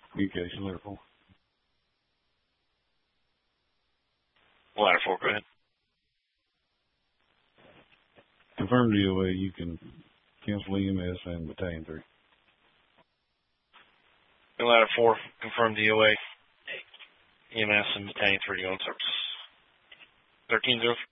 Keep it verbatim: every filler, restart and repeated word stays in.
Communication, ladder four. Ladder four, go ahead. Confirm D O A, you can cancel E M S and battalion three. Ladder four, confirm D O A, E M S and battalion three on service. thirteen zero